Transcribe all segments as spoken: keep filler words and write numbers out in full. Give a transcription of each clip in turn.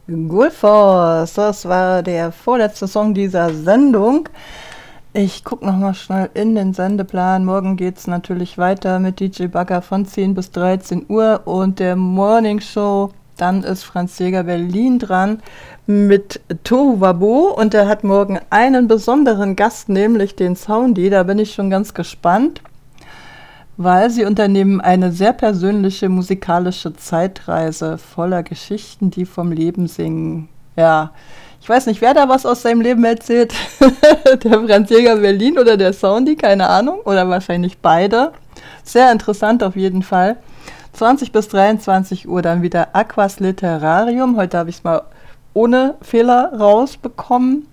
Gulfos, das war der vorletzte Song dieser Sendung. Ich gucke nochmal schnell in den Sendeplan. Morgen geht es natürlich weiter mit D J Bagger von zehn bis dreizehn Uhr und der Morning Show. Dann ist Franz Jäger Berlin dran mit Tohu Wabo und er hat morgen einen besonderen Gast, nämlich den Soundy. Da bin ich schon ganz gespannt, weil sie unternehmen eine sehr persönliche musikalische Zeitreise voller Geschichten, die vom Leben singen. Ja, ich weiß nicht, wer da was aus seinem Leben erzählt. Der Franz Jäger Berlin oder der Soundy, keine Ahnung. Oder wahrscheinlich beide. Sehr interessant auf jeden Fall. zwanzig bis dreiundzwanzig Uhr dann wieder Aquas Literarium. Heute habe ich es mal ohne Fehler rausbekommen.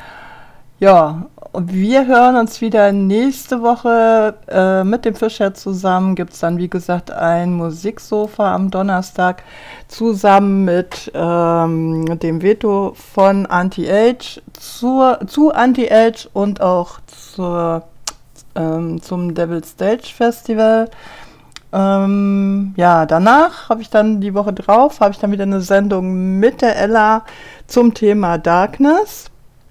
Ja, und wir hören uns wieder nächste Woche äh, mit dem Fischer zusammen. Gibt es dann, wie gesagt, ein Musiksofa am Donnerstag zusammen mit ähm, dem Veto von Anti-Age zur, zu Anti-Age und auch zur, ähm, zum Devil Stage Festival. Ähm, ja, danach habe ich dann die Woche drauf, habe ich dann wieder eine Sendung mit der Ella zum Thema Darkness.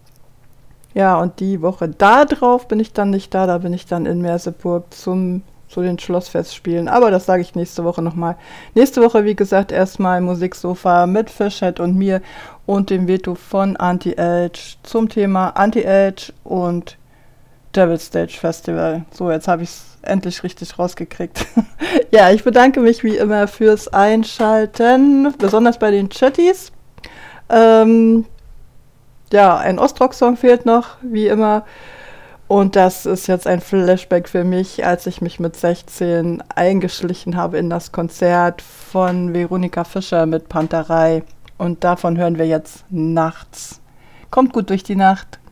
Ja, und die Woche da drauf bin ich dann nicht da, da bin ich dann in Merseburg zum, zu den Schlossfestspielen. Aber das sage ich nächste Woche nochmal. Nächste Woche, wie gesagt, erstmal Musiksofa mit Fischhead und mir und dem Veto von Anti-Age zum Thema Anti-Age und Devil Stage Festival. So, jetzt habe ich es endlich richtig rausgekriegt. Ja, ich bedanke mich wie immer fürs Einschalten, besonders bei den Chatties. Ähm, Ja, ein Ostrock-Song fehlt noch, wie immer. Und das ist jetzt ein Flashback für mich, als ich mich mit sechzehn eingeschlichen habe in das Konzert von Veronika Fischer mit Panterei. Und davon hören wir jetzt nachts. Kommt gut durch die Nacht.